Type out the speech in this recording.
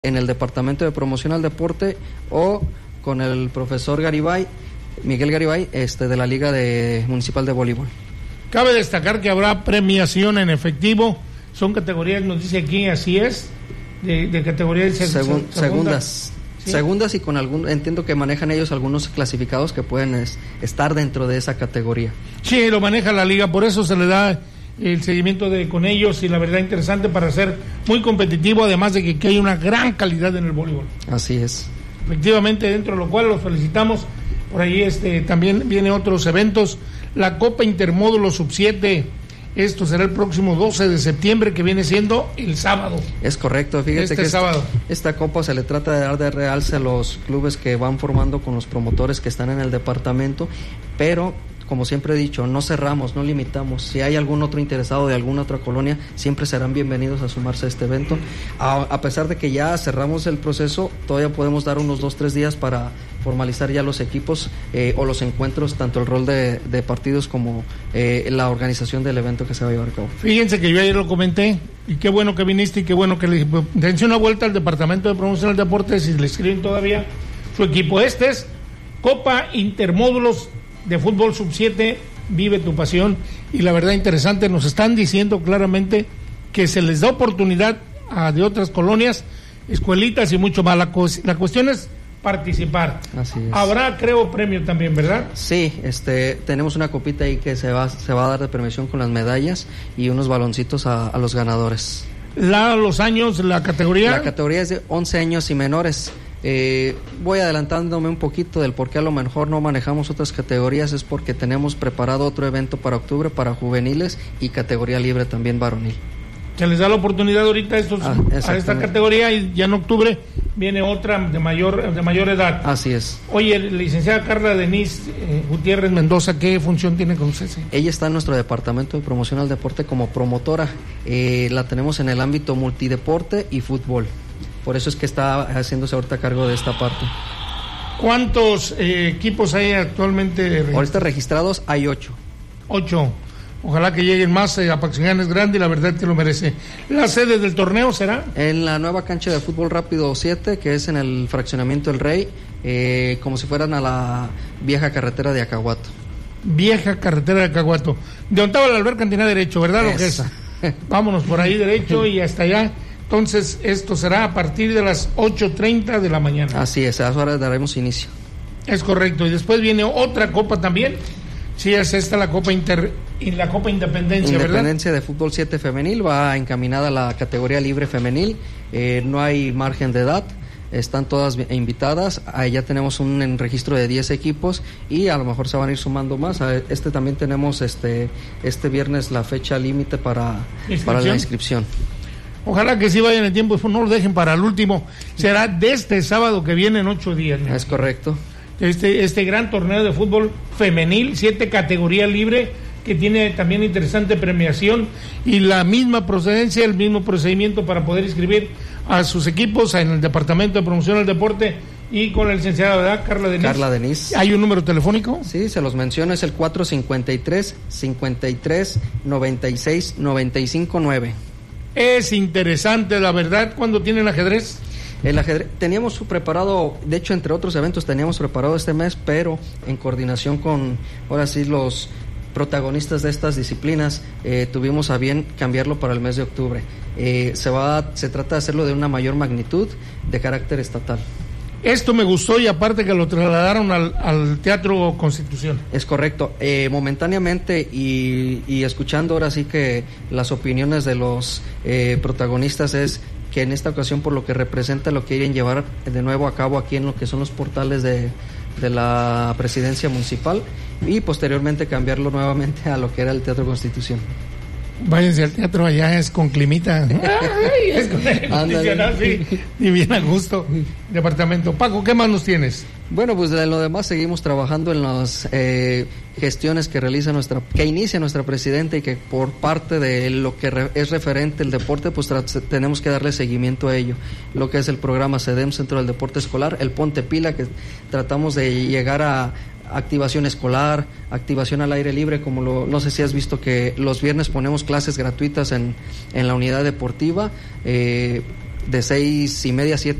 en el Departamento de Promoción al Deporte o con el profesor Garibay, Miguel Garibay, de la Liga Municipal de Voleibol. Cabe destacar que habrá premiación en efectivo, son categorías, nos dice aquí, así es, de categorías segundas. ¿Sí? Segundas, y con entiendo que manejan ellos algunos clasificados que pueden estar dentro de esa categoría. Sí, lo maneja la liga, por eso se le da el seguimiento con ellos, y la verdad interesante para ser muy competitivo, además de que hay una gran calidad en el voleibol. Así es. Efectivamente, dentro de lo cual los felicitamos. Por ahí también vienen otros eventos, la Copa Intermódulo Sub-7. Esto será el próximo 12 de septiembre, que viene siendo el sábado. Es correcto, fíjate que sábado. Esta copa se le trata de dar de realce a los clubes que van formando con los promotores que están en el departamento, pero como siempre he dicho, no cerramos, no limitamos. Si hay algún otro interesado de alguna otra colonia, siempre serán bienvenidos a sumarse a este evento. A pesar de que ya cerramos el proceso, todavía podemos dar unos 2-3 días para formalizar ya los equipos o los encuentros, tanto el rol de partidos como la organización del evento que se va a llevar a cabo. Fíjense que yo ayer lo comenté, y qué bueno que viniste, y qué bueno que le dense una vuelta al Departamento de Promoción del Deporte, si le escriben todavía su equipo. Es Copa Intermódulos de Fútbol Sub-7, vive tu pasión, y la verdad interesante, nos están diciendo claramente que se les da oportunidad de otras colonias, escuelitas y mucho más. La cuestión es participar. Así es. Habrá, creo, premio también, ¿verdad? Sí, tenemos una copita ahí que se va a dar de premiación con las medallas y unos baloncitos a los ganadores. Los años, la categoría. La categoría es de 11 años y menores. Voy adelantándome un poquito del por qué a lo mejor no manejamos otras categorías, es porque tenemos preparado otro evento para octubre para juveniles y categoría libre también varonil. Se les da la oportunidad ahorita a esta categoría, y ya en octubre viene otra de mayor edad. Así es. Oye, licenciada Carla Denise Gutiérrez Mendoza, ¿qué función tiene con usted? Ella está en nuestro Departamento de Promoción al Deporte como promotora. La tenemos en el ámbito multideporte y fútbol. Por eso es que está haciéndose ahorita cargo de esta parte. ¿Cuántos equipos hay actualmente registrados? Ahorita registrados hay 8. 8. Ojalá que lleguen más. Apaxingán es grande y la verdad que lo merece. ¿La sede del torneo será? En la nueva cancha de fútbol rápido 7, que es en el fraccionamiento El Rey, como si fueran a la vieja carretera de Acahuato. Vieja carretera de Acahuato. De donde estaba la alberca en derecho, ¿verdad? Lo que es. Vámonos por ahí derecho y hasta allá. Entonces, esto será a partir de las 8:30 de la mañana. Así es, a esas horas daremos inicio. Es correcto. Y después viene otra copa también. Sí, es esta la Copa Independencia, ¿verdad? Independencia de Fútbol 7 femenil, va encaminada a la categoría libre femenil. No hay margen de edad, están todas invitadas. Ahí ya tenemos un registro de 10 equipos y a lo mejor se van a ir sumando más. También tenemos este viernes la fecha límite para la inscripción. Ojalá que sí vayan en tiempo, no lo dejen para el último. Será de este sábado que viene en 8 días. Es correcto. Este gran torneo de fútbol femenil, 7 categoría libre, que tiene también interesante premiación y la misma procedencia, el mismo procedimiento para poder inscribir a sus equipos en el Departamento de Promoción al Deporte y con la licenciada, ¿verdad? Carla Denise. ¿Hay un número telefónico? Sí, se los menciono, es el 453-53-96-95-9. Es interesante, la verdad. ¿Cuándo tienen ajedrez? El ajedrez teníamos preparado, de hecho entre otros eventos teníamos preparado este mes, pero en coordinación con, ahora sí, los protagonistas de estas disciplinas, tuvimos a bien cambiarlo para el mes de octubre. Se trata de hacerlo de una mayor magnitud, de carácter estatal. Esto me gustó, y aparte que lo trasladaron al Teatro Constitución. Es correcto. Momentáneamente y escuchando ahora sí que las opiniones de los protagonistas es que en esta ocasión, por lo que representa, lo quieren llevar de nuevo a cabo aquí en lo que son los portales de la presidencia municipal y posteriormente cambiarlo nuevamente a lo que era el Teatro Constitución. Váyanse al teatro, allá es con climita. Ay, es con aire acondicionado, sí, y bien a gusto. Departamento. Paco, ¿qué más nos tienes? Bueno, pues de lo demás seguimos trabajando en las gestiones que inicia nuestra presidenta, y que por parte de lo que es referente al deporte, pues tenemos que darle seguimiento a ello. Lo que es el programa CEDEM, Centro del Deporte Escolar, el Ponte Pila, que tratamos de llegar a activación escolar, activación al aire libre, como no sé si has visto que los viernes ponemos clases gratuitas en la unidad deportiva, de 6:30 a 7